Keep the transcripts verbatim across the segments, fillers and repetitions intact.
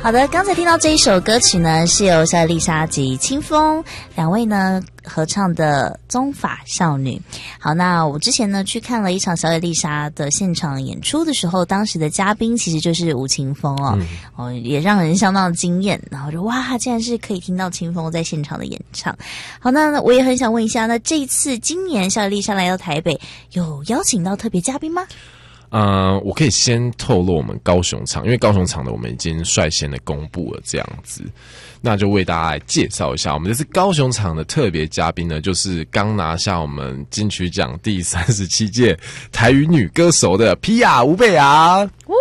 好的，刚才听到这一首歌曲呢，是由小野丽莎及清风两位呢合唱的《宗法少女》。好，那我之前呢去看了一场小野丽莎的现场演出的时候，当时的嘉宾其实就是吴青峰哦，嗯、哦也让人相当的惊艳。然后就哇，竟然是可以听到青峰在现场的演唱。好，那我也很想问一下，那这一次今年小野丽莎来到台北，有邀请到特别嘉宾吗？ 呃，我可以先透露我们高雄场，因为高雄场的我们已经率先的公布了这样子，那就为大家来介绍一下，我们这次高雄场的特别嘉宾呢，就是刚拿下我们金曲奖第三十七届台语女歌手的皮亚吴贝雅。呜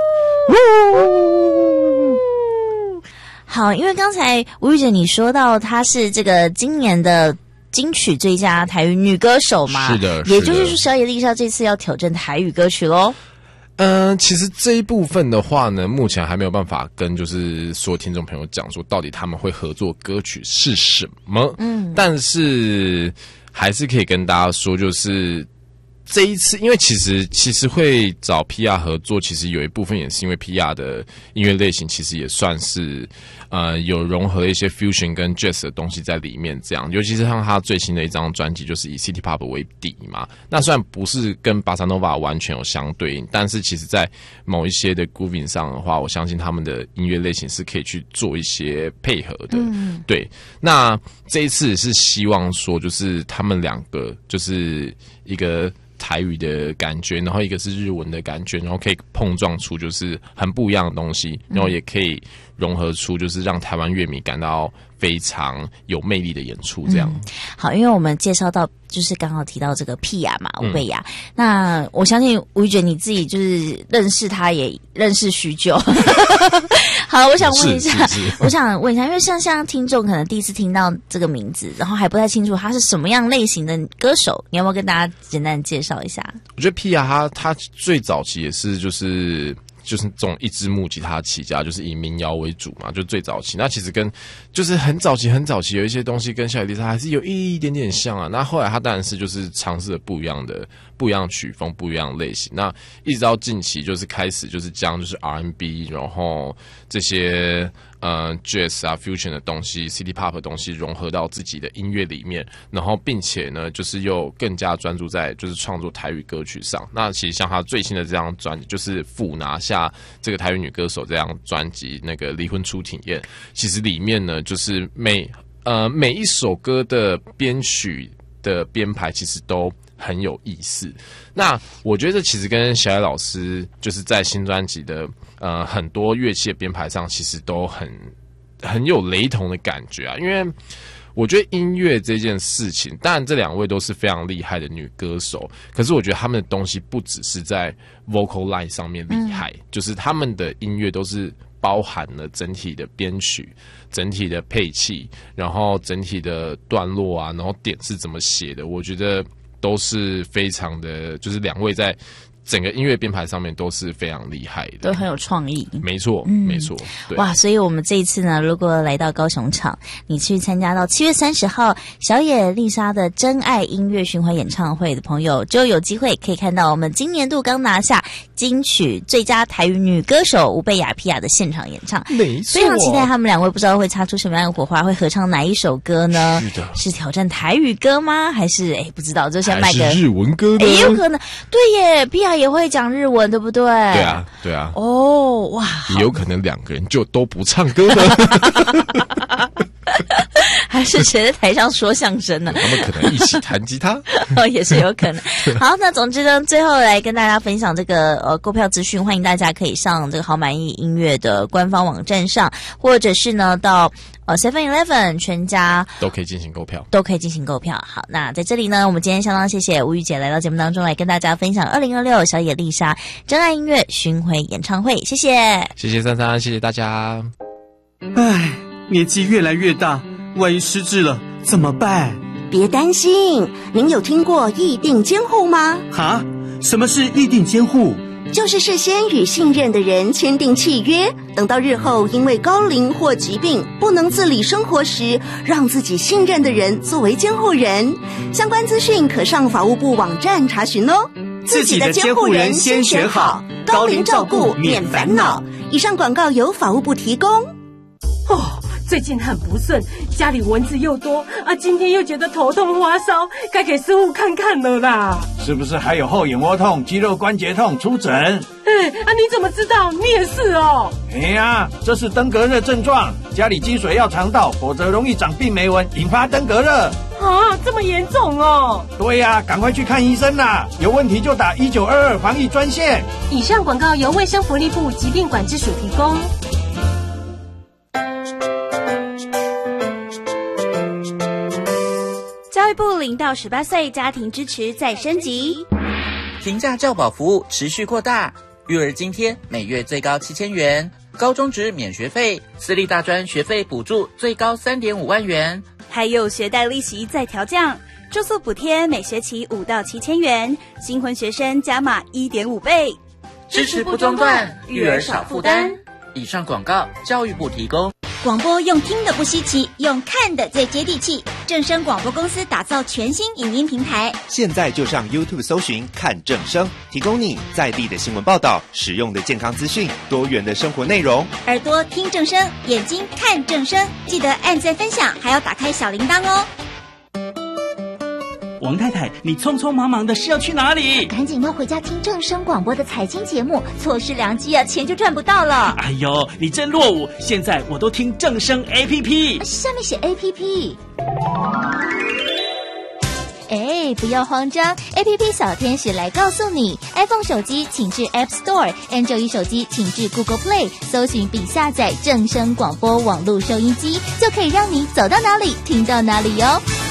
呜好，因为刚才吴玉姐你说到她是这个今年的金曲最佳台语女歌手嘛， 是的， 也就是说小野丽莎这次要挑战台语歌曲咯。 嗯、呃，其实这一部分的话呢，目前还没有办法跟就是所有听众朋友讲说到底他们会合作歌曲是什么，嗯，但是还是可以跟大家说，就是这一次，因为其实其实会找 P R 合作，其实有一部分也是因为 P R 的音乐类型其实也算是呃有融合一些 fusion 跟 jazz 的东西在里面，这样，尤其是像他最新的一张专辑就是以 City Pop 为底嘛，那虽然不是跟 Bossa Nova 完全有相对应，但是其实在某一些的 grooving 上的话，我相信他们的音乐类型是可以去做一些配合的，嗯，对。那这一次是希望说，就是他们两个就是一个台语的感觉，然后一个是日文的感觉，然后可以碰撞出就是很不一样的东西，然后也可以融合出就是让台湾乐迷感到非常有魅力的演出这样、嗯、 好，因为我们介绍到就是刚好提到这个皮亚嘛，吴贝雅、嗯、那我相信吴玉娟你自己就是认识他也认识许久好，我想问一下我想问一下，因为像像听众可能第一次听到这个名字，然后还不太清楚他是什么样类型的歌手，你要不要跟大家简单介绍一下？ 我觉得皮亚他他最早期也是就是就是这种一支木吉他起家，就是以民谣为主嘛，就最早期。那其实跟就是很早期很早期有一些东西跟小野丽莎还是有一点点像啊。那后来他当然是就是尝试了不一样的不一样的曲风，不一样的类型。那一直到近期就是开始就是将就是 R and B， 然后这些呃 jazz 啊 fusion 的东西 City Pop 的东西融合到自己的音乐里面，然后并且呢就是又更加专注在就是创作台语歌曲上。那其实像他最新的这张专辑就是复拿下这个台语女歌手这张专辑那个离婚初体验，其实里面呢就是每呃每一首歌的编曲的编排其实都很有意思。那我觉得其实跟小野老师就是在新专辑的呃很多乐器的编排上其实都很很有雷同的感觉啊，因为我觉得音乐这件事情，当然这两位都是非常厉害的女歌手，可是我觉得他们的东西不只是在 vocal line 上面厉害、嗯、就是他们的音乐都是包含了整体的编曲、整体的配器，然后整体的段落啊，然后点是怎么写的，我觉得都是非常的，就是两位在整个音乐编排上面都是非常厉害的， 都很有创意。 没错，嗯、没错。对哇，所以我们这一次呢，如果来到高雄场，你去参加到七月三十号小野丽莎的真爱音乐巡回演唱会的朋友，就有机会可以看到我们今年度刚拿下金曲最佳台语女歌手吴贝雅皮亚的现场演唱。 没错， 非常期待他们两位，不知道会擦出什么样的火花，会合唱哪一首歌呢？ 是的， 是挑战台语歌吗？还是哎不知道，就先卖个还是日文歌呢？ 哎，有可能。对耶，皮亚也会讲日文，对不对？ 对啊，对啊。 哦，哇， 也有可能两个人就都不唱歌了。 还是谁在台上说相声呢？ 他们可能一起弹吉他， 哦，也是有可能。好，那总之呢，最后来跟大家分享这个呃购票资讯，欢迎大家可以上这个好满意音乐的官方网站上，或者是呢到呃 seven eleven 全家都可以进行购票， 都可以进行购票。好，那在这里呢，我们今天相当谢谢吴玉姐来到节目当中来跟大家分享二零二六小野丽莎真爱音乐巡回演唱会，谢谢， 谢谢珊珊，谢谢大家。 唉，年纪越来越大，万一失智了怎么办？ 别担心，您有听过议定监护吗？ 哈？什么是议定监护？ 就是事先与信任的人签订契约，等到日后因为高龄或疾病不能自理生活时，让自己信任的人作为监护人。相关资讯可上法务部网站查询哦。 自己的监护人先选好，高龄照顾免烦恼。 以上广告由法务部提供。 哦，最近很不顺，家里蚊子又多啊，今天又觉得头痛发烧，该给师傅看看了啦。 是不是还有后眼窝痛、肌肉关节痛？出诊。 哎啊，你怎么知道？你也是哦。 哎呀，这是登革热症状，家里积水要常倒，否则容易长病媒蚊，引发登革热。 啊，这么严重哦？ 对呀、啊，赶快去看医生啦！有问题就打一九二二防疫专线。 以上广告由卫生福利部疾病管制署提供。 教育部零到十八岁家庭支持再升级， 平价教保服务持续扩大，育儿津贴每月最高七千元，高中职免学费，私立大专学费补助最高三点五万元， 还有学贷利息再调降，住宿补贴每学期五到七千元，新婚学生加码一点五倍， 支持不中断，育儿少负担。以上广告教育部提供。 广播用听的不稀奇，用看的最接地气。正声广播公司打造全新影音平台， 现在就上 YouTube 搜寻看正声，提供你在地的新闻报道、实用的健康资讯、多元的生活内容。 耳朵听正声，眼睛看正声，记得按赞分享，还要打开小铃铛哦。 王太太，你匆匆忙忙的是要去哪里？ 赶紧要回家听正声广播的财经节目，错失良机啊，钱就赚不到了。 哎呦，你真落伍！现在我都听正声 A P P， 下面写 A P P。哎，不要慌张 ，A P P 小天使来告诉你 ，iPhone 手机请至 App Store，Android 手机请至 Google Play， 搜寻并下载正声广播网络收音机，就可以让你走到哪里听到哪里哟。